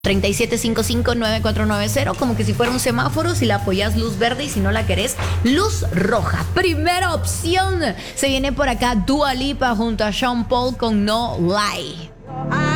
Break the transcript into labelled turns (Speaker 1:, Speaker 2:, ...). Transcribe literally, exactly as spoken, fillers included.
Speaker 1: tres siete cinco cinco nueve cuatro nueve cero, como que si fuera un semáforo. Si la apoyas, luz verde, y si no la querés, luz roja. Primera opción, se viene por acá Dua Lipa junto a Sean Paul con No Lie.